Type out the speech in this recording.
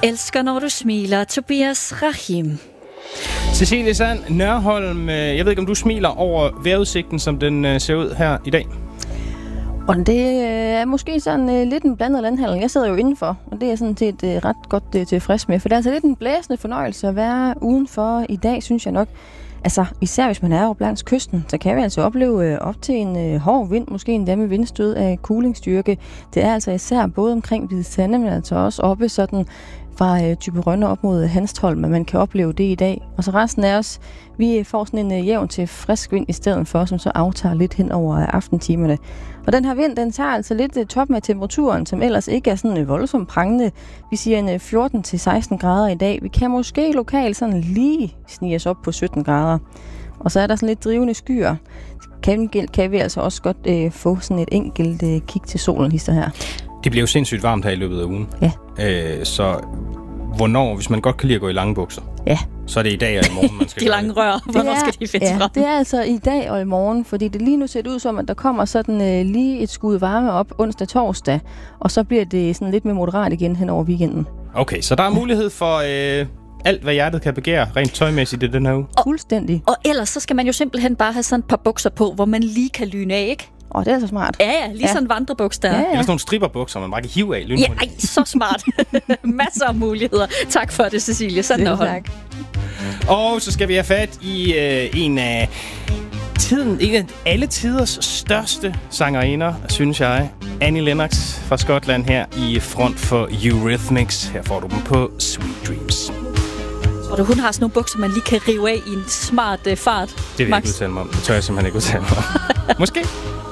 Elsker, når du smiler, Tobias Rahim. Cecilie Sand Nørholm, jeg ved ikke, om du smiler over vejrudsigten, som den ser ud her i dag? Og det er måske sådan lidt en blandet landhandel. Jeg sidder jo indenfor, og det er sådan set ret godt tilfreds med. For det er altså lidt en blæsende fornøjelse at være udenfor i dag, synes jeg nok. Altså, især hvis man er oppe langs kysten, så kan vi altså opleve op til en hård vind, måske endda med vindstød af kulingsstyrke. Det er altså især både omkring Hvide Sande, men altså også oppe sådan fra Thyborøn op mod Hanstholm, at man kan opleve det i dag. Og så resten af os, vi får sådan en jævn til frisk vind i stedet for, som så aftager lidt hen over aftentimerne. Og den her vind, den tager altså lidt toppen af temperaturen, som ellers ikke er sådan voldsomt prangende. Vi siger en 14-16 grader i dag. Vi kan måske lokalt sådan lige snige os op på 17 grader. Og så er der sådan lidt drivende skyer. Kan vi altså også godt få sådan et enkelt kig til solen hister her. Det bliver jo sindssygt varmt her i løbet af ugen. Ja. Så hvornår, hvis man godt kan lide at gå i lange bukser, ja, så er det i dag og i morgen, man skal de lange rør, hvornår skal de findes frem? Det er altså i dag og i morgen, fordi det lige nu ser ud som, at der kommer sådan lige et skud varme op onsdag-torsdag, og så bliver det sådan lidt mere moderat igen hen over weekenden. Okay, så der er mulighed for alt, hvad hjertet kan begære, rent tøjmæssigt i den her uge? Fuldstændig. Og ellers så skal man jo simpelthen bare have sådan et par bukser på, hvor man lige kan lyne af, ikke? Det er så smart. Ja, lige sådan en vandrebuks der. Ja. Eller sådan nogle stripperbukser, man bare kan hive af. Ja, så smart. Masser af muligheder. Tak for det, Cecilie. Sådan tak. Og så skal vi have fat i en af alle tiders største sangerinder, synes jeg. Annie Lennox fra Skotland her i front for Eurythmics. Her får du dem på Sweet Dreams. Tror du, hun har sådan nogle bukser, man lige kan rive af i en smart fart? Det vil jeg ikke udtale mig om. Det tør jeg simpelthen ikke udtale mig om. Måske.